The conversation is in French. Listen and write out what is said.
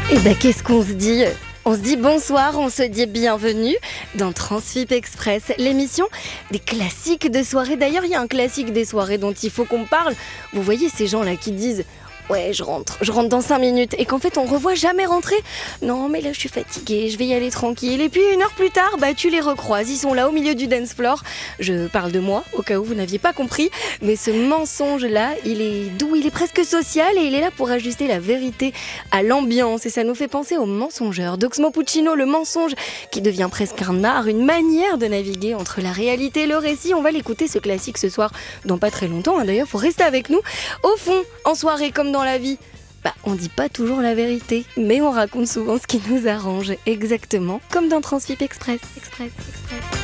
Et qu'est-ce qu'on se dit ? On se dit bonsoir, on se dit bienvenue dans Transfip Express, l'émission des classiques de soirée. D'ailleurs, il y a un classique des soirées dont il faut qu'on parle. Vous voyez ces gens-là qui disent « Ouais, je rentre dans 5 minutes » et qu'en fait on revoit jamais rentrer. Non mais là je suis fatiguée, je vais y aller tranquille. Et puis 1 heure plus tard, tu les recroises, ils sont là au milieu du dance floor. Je parle de moi, au cas où vous n'aviez pas compris. Mais ce mensonge-là, il est doux, il est presque social et il est là pour ajuster la vérité à l'ambiance. Et ça nous fait penser aux mensongeurs d'Oxmo Puccino, le mensonge qui devient presque un art, une manière de naviguer entre la réalité et le récit. On va l'écouter ce classique ce soir dans pas très longtemps. D'ailleurs, faut rester avec nous. Au fond, en soirée comme dans la vie, on dit pas toujours la vérité, mais on raconte souvent ce qui nous arrange, exactement comme dans Transfip Express. Express.